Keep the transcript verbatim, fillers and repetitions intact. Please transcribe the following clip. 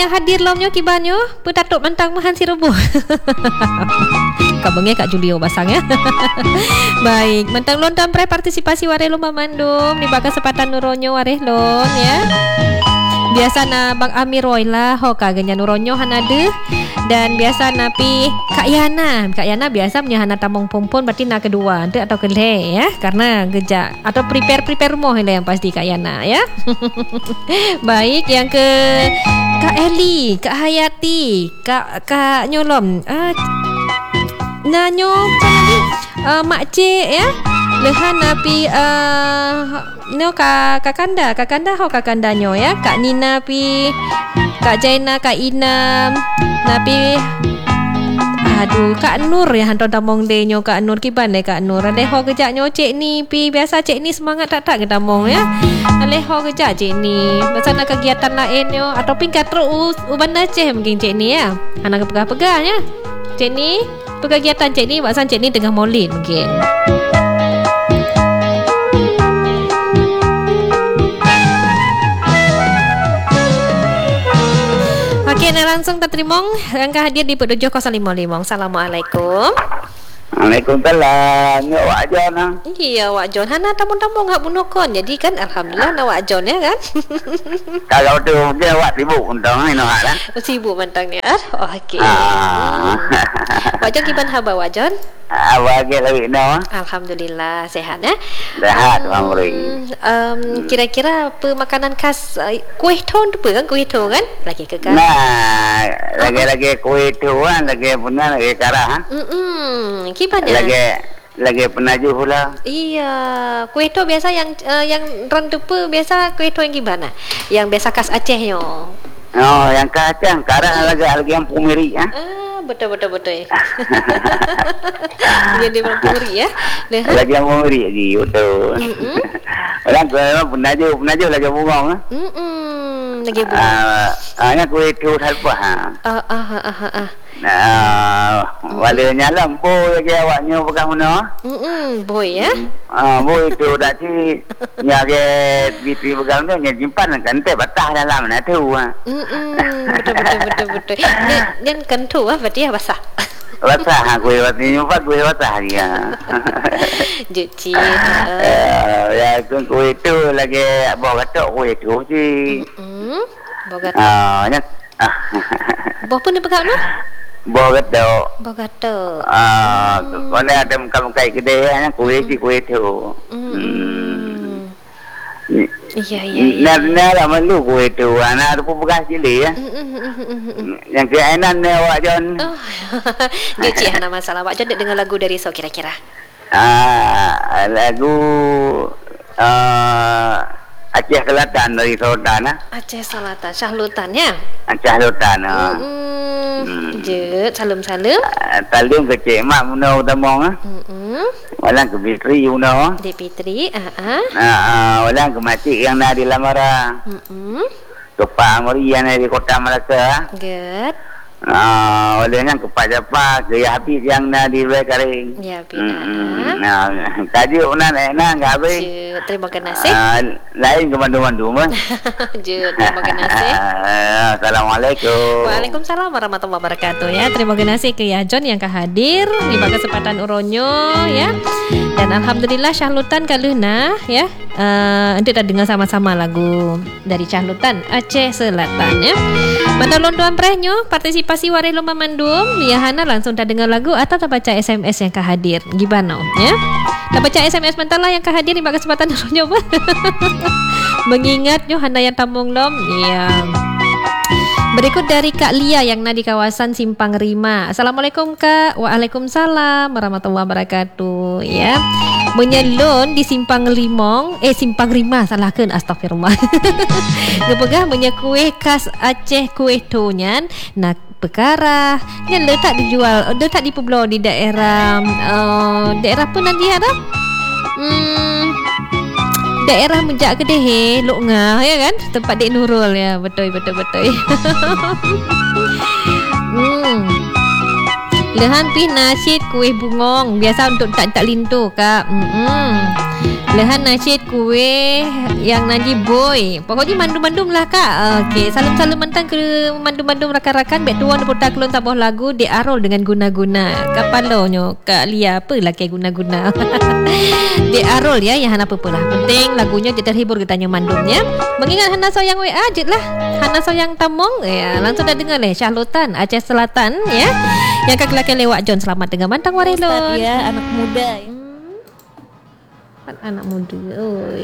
yang hadir lomnyo kibanyo petatuk mentang mahan si rebuh. Kak bengek Kak Julio basang ya. Baik, mentang lontan pre partisipasi wareh lomba mandum di baka kesempatan nuronyo wareh lon ya. Biasa na Bang Amir Roy lah ho kaganya nuronyo hanade dan biasa napi Kak Yana. Kak Yana biasa punya hana tamong pompon berarti na kedua ente atau kele ya karena geja atau prepare prepare moh yang pasti Kak Yana ya. Baik, yang ke Kak Eli, Kak Hayati, Kak Kak Nyolom. Ah nanyo uh, Mak Cik ya. Lehan napi uh, no Kak Kakanda, Kakanda ho Kakandanyo ya. Kak Nina pi Kak Jaina, Kak Inam napi aduh Kak Nur ya hanton tamong denyo Kak Nur kiban deh Kak Nur. Ale ho kejaknyo cik ni pi biasa cik ni semangat tak tak ke tamong ya. Ale ho kejak cik ni pasal kegiatan lain yo atau pingkat terus uban Aceh mungkin cik ni ya. Anak pegah-pegah ya. Cik ni kegiatan cik ni pasal cik ni tengah maulid mungkin. Okey, langsung kita terima yang hadir di Pedojo kosong lima lima. Assalamualaikum. Waalaikumsalam. Ya Wak Jon ah. Iya Wak Jon. Hana tamu-tamu ngak bunokon. Jadi kan alhamdulillah na Wak Jon ya kan. Kalau tu dia Wak sibuk untang ni nak lah. Sibuk mentangnya. Oh, okey. Ah. Wak Jon kiban haba Wak Jon? Awak ke lagi no? Alhamdulillah sehat ya. Sehat um, Mamri. Um, kira-kira apa makanan khas uh, kuih tong tu apa kan kuih tong kan? Lagi ke kan? Nah, lagi-lagi kuih tu kan lagi punya lagi cara ha. Hmm, gimana? Lagi lagi penajuh pula. Iya, kuih tong biasa yang uh, yang rentupe biasa kuih tong yang gimana? Yang biasa khas Aceh yo. Oh, yang kacang karang lagi lagi yang pumiri ha. Ah, betul betul betul. Dia di Puri ya. Lagi yang pumiri lagi betul. Heeh. Orang kalau penajuh penajuh lagi bungong ha. Hmm, lagi bungong. Ah, hanya kuih tu halpa ha. Ah ah ah ah. Nah, walanya lampu lagi awaknya pegang mana? Hmm, boy ya. Ah, boy itu dah si nyage bitri pegang tu nyage simpan kan teh batah dalam na tu ah. Hmm, betul betul betul betul. Dan dan kentu ah berarti ya basah. Basah ha kuih batih nyumpat kuih basah dia. Juci. Ya tu kuih tu lagi bawa katok kuih tu si. Hmm, bawa katok. Ah, nya. Bawa pun dia pegang tu? Bawa katok. Bawa katok. Ah, kalau ada muka-muka kedai nya kuih si kuih tu. Hmm. Iya iya iya. Nah, nah lah malu kuih tu. Anak tu bekas cili ya. Yang keenan ni Wak Jon. Oh. Juci hana masalah. Wak Jon dek dengar lagu dari so kira-kira. Ah, lagu ah Aceh Selatan dari Sultan ah. Aceh Selatan, Syahlutan ya. Aceh Sultan ah. Hmm. Je, salam-salam. Salam ke Cik Mak Muno Utamong ah. Hmm. Walang ke Fitri Uno. Dek Fitri, ah ah. Ah, walang ke Makcik yang nak di Lamara. Hmm. Ke Pak Amri yang di Kota Melaka. Good. Ah, walang ke Pak Japa, ke Habib yang nak di Luar Karing. Ya, Habib. Hmm. Nah, tadi unan enak enggak habis. Je, terima kasih. Ah, lain ke mandu-mandu mah. Je, terima kasih. Assalamualaikum. Waalaikumsalam warahmatullahi wabarakatuh ya. Terima kasih ke Yajon yang kehadir di kesempatan uronyo ya. Dan alhamdulillah Syahlutan kaluna ya. Uh, nanti kita dengar sama-sama lagu dari Syahlutan Aceh Selatan ya. Mata londoan prehnyo partisipasi wareh lomba mandum Liahana langsung tak dengar lagu atau tak baca S M S yang kehadir gimana ya. Tak baca S M S mentah lah yang kehadir di kesempatan uronyo. Mengingat yo hana yang tambung lom ya. Berikut dari Kak Lia yang ada di kawasan Simpang Rima. Assalamualaikum Kak. Waalaikumsalam warahmatullahi wabarakatuh ya. Menyelon di Simpang Limong Eh Simpang Rima salahkan astagfirullah. Ngepegah punya kuih khas Aceh kuih tonyan nak perkara yang letak dijual letak di Pulau di daerah uh, daerah apa nanti ada? Hmm, daerah Mejak Kedehe Lok Ngah ya kan, tempat Dek Nurul ya. Betul betul betul. Hmm. Lehan pi nasi kuih bungong biasa untuk tak tak lintu Kak. Hmm. Lehan nasyid kuih yang nanti boy. Pokoknya mandum-mandum lah kak. Okey, salam-salam mentang ke mandum-mandum rakan-rakan. Bet tuan putar kelon tabuh lagu di arol dengan guna-guna. Kapalonyo kak Lia apa lah ke guna-guna. Di arol ya yang hana apa lah. Penting lagunya dia terhibur katanya mandumnya. Mengingat hana soyang W A je lah. Hana soyang tamong ya. Langsung dah dengar leh Syahlotan Aceh Selatan ya. Yang kak laki lewat John selamat dengan mantang warelon. Ustaz ya, anak muda. Anak muda. Oh.